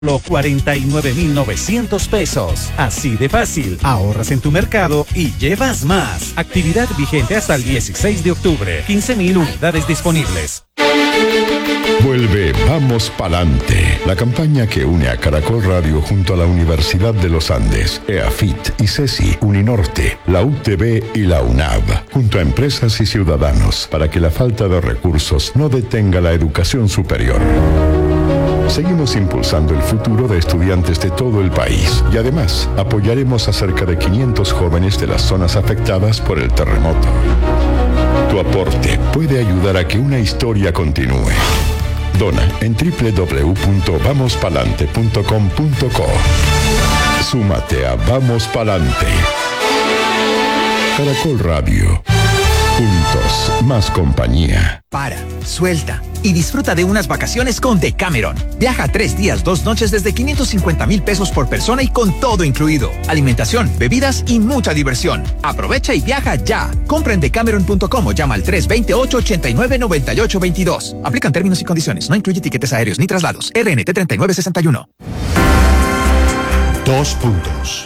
Solo 49,900 pesos. Así de fácil. Ahorras en tu mercado y llevas más. Actividad vigente hasta el 16 de octubre. 15,000 unidades disponibles. Vuelve Vamos Palante, la campaña que une a Caracol Radio junto a la Universidad de los Andes, EAFIT, ICESI, Uninorte, la UTB y la UNAV, junto a empresas y ciudadanos, para que la falta de recursos no detenga la educación superior. Seguimos impulsando el futuro de estudiantes de todo el país y además apoyaremos a cerca de 500 jóvenes de las zonas afectadas por el terremoto. Tu aporte puede ayudar a que una historia continúe. Dona en www.vamospalante.com.co. Súmate a Vamos Palante. Caracol Radio. Juntos, más compañía. Para, suelta y disfruta de unas vacaciones con Decameron. Viaja 3 días, 2 noches desde 550,000 pesos por persona y con todo incluido. Alimentación, bebidas y mucha diversión. Aprovecha y viaja ya. Compra en decameron.com o llama al 328-899822. Aplican términos y condiciones. No incluye tiquetes aéreos ni traslados. RNT 3961. 2 puntos.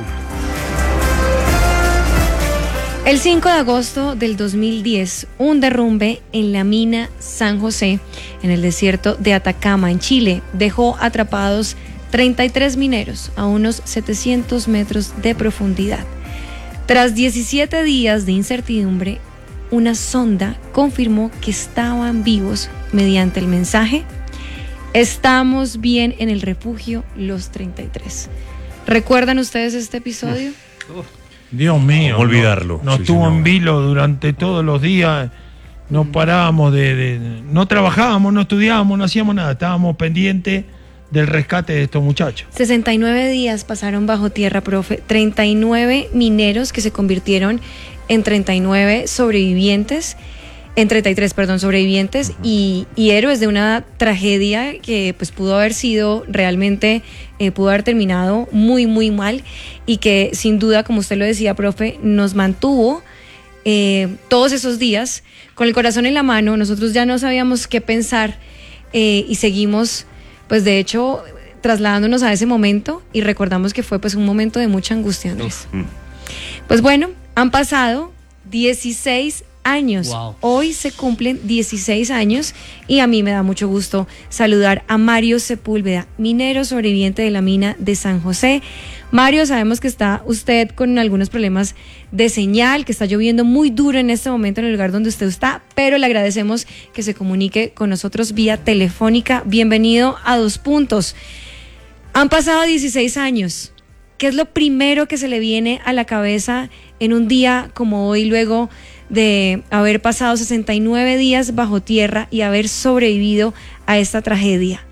El 5 de agosto del 2010, un derrumbe en la mina San José, en el desierto de Atacama, en Chile, dejó atrapados 33 mineros a unos 700 metros de profundidad. Tras 17 días de incertidumbre, una sonda confirmó que estaban vivos mediante el mensaje: "Estamos bien en el refugio los 33". ¿Recuerdan ustedes este episodio? Dios mío, ¿cómo olvidarlo? Nos Sí, tuvo señor. en vilo durante todos los días, no parábamos no trabajábamos, no estudiábamos, no hacíamos nada, estábamos pendientes del rescate de estos muchachos. 69 días pasaron bajo tierra, profe. 39 mineros que se convirtieron en 39 sobrevivientes, en 33, perdón, sobrevivientes y héroes de una tragedia que pues pudo haber sido realmente, pudo haber terminado muy, muy mal y que sin duda, como usted lo decía, profe, nos mantuvo todos esos días con el corazón en la mano. Nosotros ya no sabíamos qué pensar y seguimos, pues de hecho, trasladándonos a ese momento y recordamos que fue pues un momento de mucha angustia, Andrés. Pues bueno, han pasado 16 años. Wow. Hoy se cumplen 16 años y a mí me da mucho gusto saludar a Mario Sepúlveda, minero sobreviviente de la mina de San José. Mario, sabemos que está usted con algunos problemas de señal, que está lloviendo muy duro en este momento en el lugar donde usted está, pero le agradecemos que se comunique con nosotros vía telefónica. Bienvenido a 2 puntos. Han pasado 16 años. ¿Qué es lo primero que se le viene a la cabeza en un día como hoy, luego de haber pasado 69 días bajo tierra y haber sobrevivido a esta tragedia?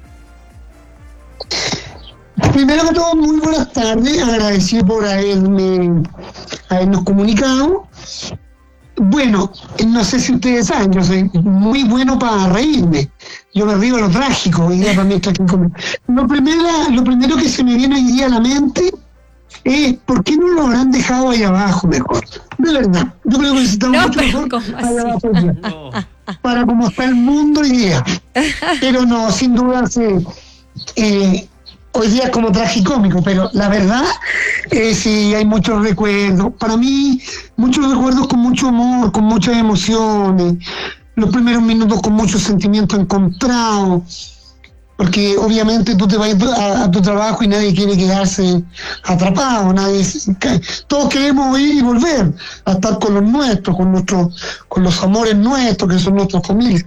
Primero que todo, muy buenas tardes, agradecido por habernos comunicado. Bueno, no sé si ustedes saben, yo soy muy bueno para reírme. Yo me río de lo trágico. Hoy día para mí está aquí conmigo. Lo primero que se me viene hoy día a la mente es ¿por qué no lo habrán dejado ahí abajo mejor? De verdad, yo creo que necesitamos mucho mejor allá abajo, para cómo está el mundo hoy día. Pero no, sin duda hoy día es como tragicómico, pero la verdad sí hay muchos recuerdos. Para mí, muchos recuerdos con mucho amor, con muchas emociones. Los primeros minutos con muchos sentimientos encontrados. Porque obviamente tú te vas a tu trabajo y nadie quiere quedarse atrapado, todos queremos ir y volver a estar con los nuestros, con los amores nuestros, que son nuestras familias.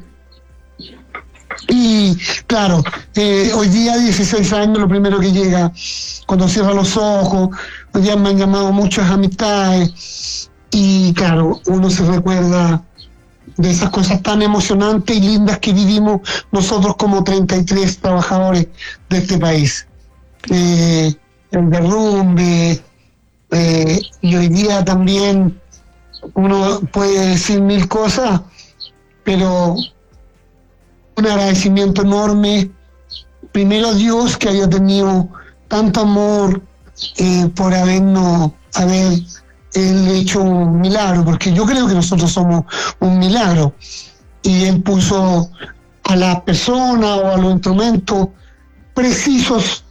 Y claro, hoy día 16 años, lo primero que llega cuando cierra los ojos. Hoy día me han llamado muchas amistades y claro, uno se recuerda de esas cosas tan emocionantes y lindas que vivimos nosotros como 33 trabajadores de este país. El derrumbe, y hoy día también uno puede decir 1000 cosas, pero un agradecimiento enorme, primero a Dios, que haya tenido tanto amor por haber Él hecho un milagro, porque yo creo que nosotros somos un milagro, y Él puso a las personas o a los instrumentos precisos